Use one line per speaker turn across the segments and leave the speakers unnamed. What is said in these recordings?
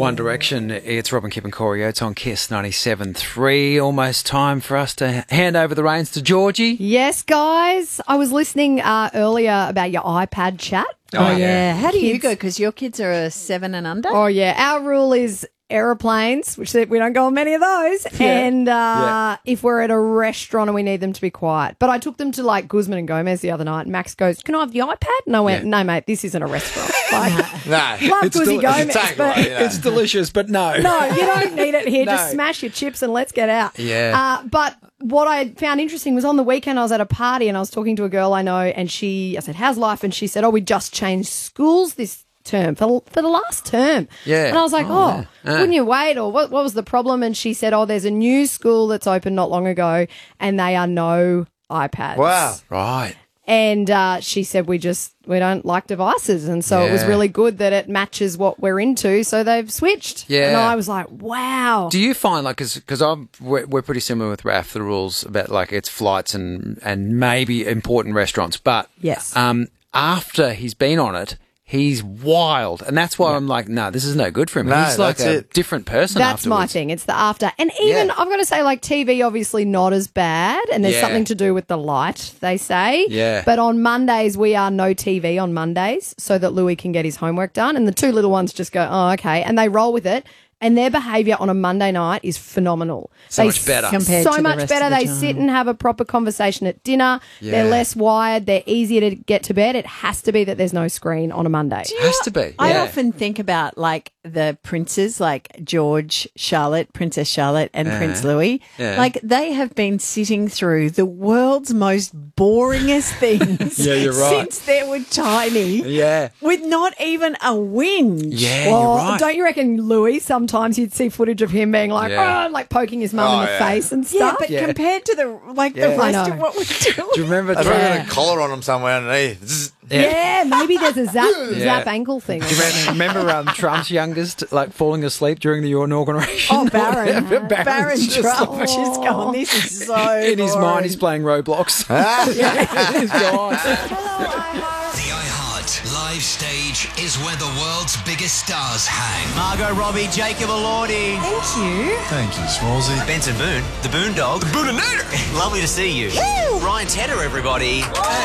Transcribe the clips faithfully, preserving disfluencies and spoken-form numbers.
One Direction, it's Robin, Kip and Corey Oates on Kiss ninety-seven point three. Almost time for us to hand over the reins to Georgie.
Yes, guys. I was listening uh, earlier about your iPad chat.
Oh, yeah. yeah. How do you
Kids-
go? Because your kids are a seven and under?
Oh, yeah. Our rule is aeroplanes, which we don't go on many of those.
Yeah.
And uh,
Yeah.
if we're at a restaurant and we need them to be quiet. But I took them to like Guzman and Gomez the other night. And Max goes, "Can I have the iPad?" And I went,
Yeah.
"No, mate, this isn't a restaurant." Like,
No.
love
It's
Guzzy
del-
Gomez,
it's a takeaway,
but
you know.
It's delicious, but no.
no, you don't need it here. Just
No.
smash your chips and let's get out.
Yeah.
Uh, but what I found interesting was on the weekend I was at a party and I was talking to a girl I know and she, I said, "How's life?" And she said, "Oh, we just changed schools this term for, for the last term."
Yeah.
And I was like,
Oh,
oh,
yeah. Uh.
wouldn't you wait? Or what, what was the problem? And she said, "Oh, there's a new school that's opened not long ago and they are no iPads."
Wow.
Right.
And uh, she said, we just, we don't like devices. And so it was
Yeah.
really good that it matches what we're into. So they've switched.
Yeah.
And I was like, wow.
Do you find, like, because I'm we're, we're pretty similar with Raf, the rules about, like, it's flights and, and maybe important restaurants. But
Yes.
um, after he's been on it, he's wild. And that's why I'm like, no, this is no good for him.
No,
he's like
that's
a
it.
different person
That's my
afterwards.
thing. It's the after. And even,
Yeah.
I've got to say, like, T V, obviously not as bad. And there's
Yeah.
something to do with the light, they say.
Yeah.
But on Mondays, we are no T V on Mondays so that Louis can get his homework done. And the two little ones just go, oh, okay. And they roll with it. And their behaviour on a Monday night is phenomenal.
So
They
much better.
s-
Compared
so
to the
much
rest
better.
of the
They
time.
sit and have a proper conversation at dinner.
Yeah.
They're less wired. They're easier to get to bed. It has to be that there's no screen on a Monday.
Has to be.
I
yeah.
often think about like the princes, like George, Charlotte, Princess Charlotte, and
Yeah.
Prince Louis.
Yeah.
Like they have been sitting through the world's most boringest things
Yeah, you're right.
since they were tiny,
Yeah.
with not even a whinge.
Yeah,
Well,
you're right.
don't you reckon Louis, sometimes you'd see footage of him being like,
Yeah.
oh, like poking his mum
Oh,
in the
yeah.
face and
Yeah,
stuff?
but
Yeah.
compared to the like
Yeah.
the
I
rest
know.
of what we're doing,
Do you remember?
I've probably
Yeah.
got a collar on him somewhere underneath. Zzz.
yeah. maybe there's a zap,
Yeah.
zap ankle thing. or
Do you
something.
remember, remember um, Trump's youngest, like, falling asleep during the inauguration?
oh, Baron,
Barron's
Baron
just
Trump,
like-
she's going. This is so
in his
boring.
mind, he's playing Roblox. He's gone.
The iHeart live stage is where the world's biggest stars hang.
Margot Robbie, Jacob Elordi.
Thank you.
Thank you, Smallsy. Benson Boone, the Boondog. The Boonanator. Lovely to see you. Ryan Tedder, everybody.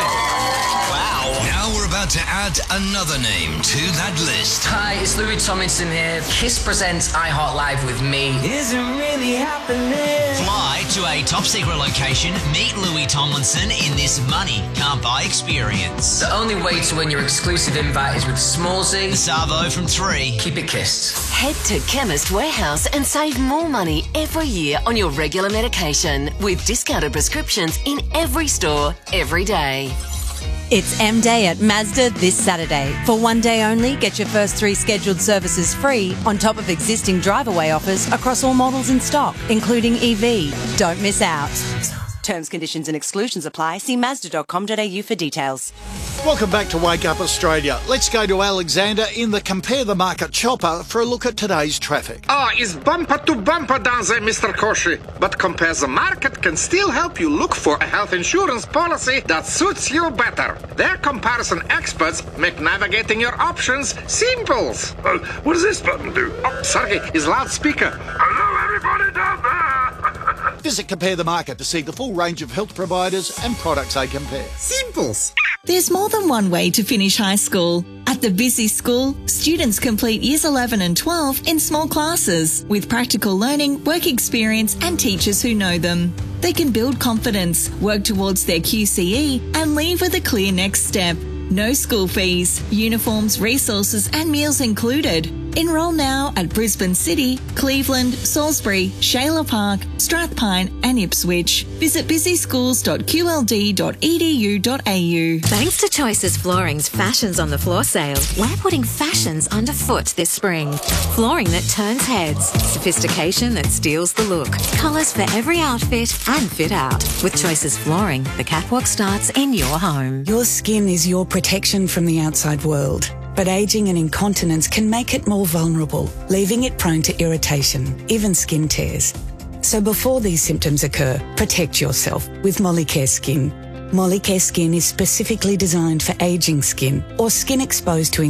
Wow.
Now we're about to add another name to that list.
Hi, it's Louis Tomlinson here. Kiss presents iHeart Live with me.
Is it really happening?
Fly to a top secret location, meet Louis Tomlinson in this money can't buy experience.
The only way to win your exclusive invite is with Smallsy.
Savo from three.
Keep it kissed.
Head to Chemist Warehouse and save more money every year on your regular medication with discounted prescriptions in every store, every day.
It's M Day at Mazda this Saturday. For one day only, get your first three scheduled services free on top of existing drive-away offers across all models in stock, including E V. Don't miss out. Terms, conditions and exclusions apply. See mazda dot com dot a u for details.
Welcome back to Wake Up Australia. Let's go to Alexander in the Compare the Market chopper for a look at today's traffic.
Ah, it's bumper to bumper down there, Mister Koshi. But Compare the Market can still help you look for a health insurance policy that suits you better. Their comparison experts make navigating your options simple. Uh, what does this button do? Oh, sorry, it's loudspeaker. Hello, everybody down there.
Visit Compare the Market to see the full range of health providers and products they compare.
Simples.
There's more than one way to finish high school. At the Busy School, students complete years eleven and twelve in small classes with practical learning, work experience and teachers who know them. They can build confidence, work towards their Q C E and leave with a clear next step. No school fees, uniforms, resources and meals included. Enrol now at Brisbane City, Cleveland, Salisbury, Shayla Park, Strathpine and Ipswich. Visit busy schools dot q l d dot e d u dot a u.
Thanks to Choices Flooring's Fashions on the Floor sale, we're putting fashions underfoot this spring. Flooring that turns heads, sophistication that steals the look, colours for every outfit and fit out. With Choices Flooring, the catwalk starts in your home.
Your skin is your protection from the outside world. But ageing and incontinence can make it more vulnerable, leaving it prone to irritation, even skin tears. So before these symptoms occur, protect yourself with Molicare Skin. Molicare Skin is specifically designed for ageing skin or skin exposed to